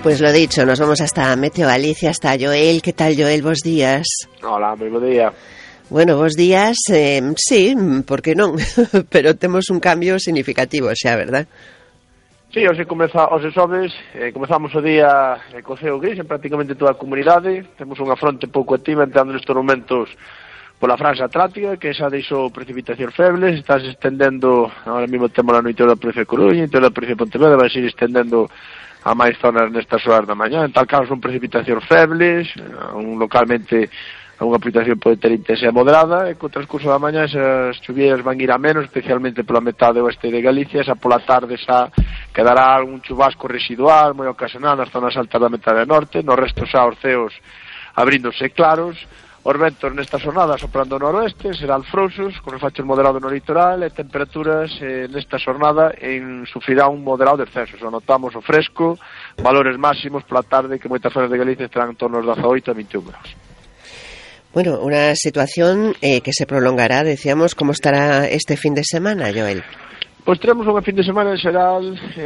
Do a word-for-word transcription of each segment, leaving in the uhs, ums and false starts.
Pues lo dicho, nos vamos hasta Meteo Galicia, hasta Joel. ¿Qué tal, Joel? Bos días. Hola, moi bo día. Bueno, bos días, eh, sí, por que non? Pero temos un cambio significativo xa, verdad? Sí, hoxe, comeza, hoxe sobes, eh, comezamos o día eh, co ceo gris en prácticamente toda a comunidade. Temos unha fronte pouco activa entrando nestes momentos pola franxa atlántica, que xa deixou precipitacións febles, está se estendendo, ahora mesmo temos a noite da provincia de Coruña, e toda a provincia de Pontevedra, vai seguir estendendo a máis zonas nestas horas da mañá. En tal caso son precipitacións febles, un, localmente unha precipitación pode ter intensidade moderada, e co transcurso da mañá esas chuvias van ir a menos, especialmente pola metade oeste de Galicia. Xa pola tarde xa quedará algún chubasco residual moi ocasional nas zonas altas da metade norte, no resto xa os ceos abríndose claros. Os ventos nesta xornada soprando noroeste, serán frouxos, con refachos moderados no litoral, e temperaturas eh, nesta xornada en, sufrirá un moderado descenso. So, notamos o fresco, valores máximos pola tarde que moitas zonas de Galicia estarán en torno aos dezaoito a veintiún graus. Bueno, unha situación eh, que se prolongará, decíamos. ¿Cómo estará este fin de semana, Joel? Pois teremos unha fin de semana en xeral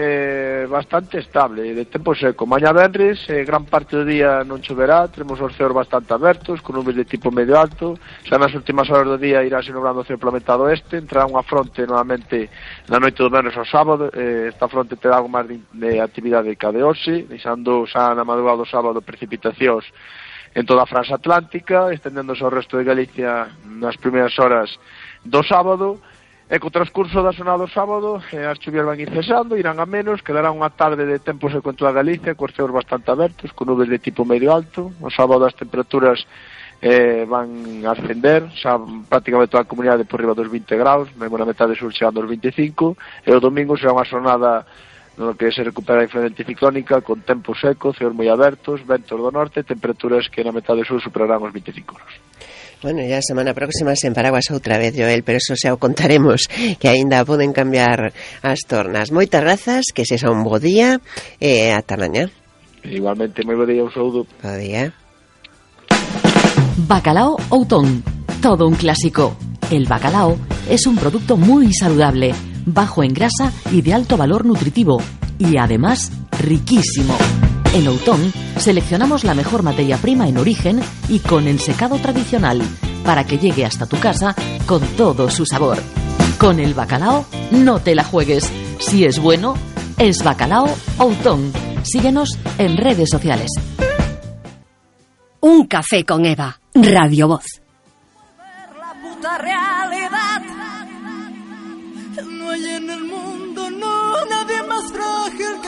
eh, bastante estable, de tempo seco. Mañá venres, eh, gran parte do día non choverá, teremos os ceos bastante abertos, con nubes de tipo medio alto. Xa nas últimas horas do día irá se nublando o ceo pola metade oeste, entrará unha fronte novamente na noite do venres ao sábado. Eh, esta fronte terá algo máis de, de actividade ca de hoxe, deixando xa na madrugada do sábado precipitacións en toda a franxa atlántica, estendéndose ao resto de Galicia nas primeiras horas do sábado. E co transcurso da xornada do sábado, eh, as chuvias van ir cesando, irán a menos, quedará unha tarde de tempo seco en toda Galicia, cos ceos bastante abertos, con nubes de tipo medio alto. O sábado as temperaturas eh, van a ascender, xa prácticamente toda a comunidade por riba dos vinte graus, mesmo na metade sur chegando aos vinte e cinco, e o domingo será unha xornada no que se recupera a influencia ciclónica, con tempo seco, ceos moi abertos, ventos do norte, temperaturas que na metade sur superarán os vinte e cinco graus. Bueno, ya a semana próxima sen paraguas outra vez, Joel, pero eso xa o contaremos, que aínda poden cambiar as tornas. Moitas grazas, que se xa un bo día, e ata mañá. Igualmente, moi bo día, un saúdo. Bo día. Bacalao Outón, todo un clásico. El bacalao es un producto muy saludable, bajo en grasa y de alto valor nutritivo, y además riquísimo. En Outón seleccionamos la mejor materia prima en origen y con el secado tradicional para que llegue hasta tu casa con todo su sabor. Con el bacalao no te la juegues. Si es bueno, es Bacalao Outón. Síguenos en redes sociales. Un café con Eva, Radio Voz. La puta realidad. No hay en el mundo, no, nadie más frágil que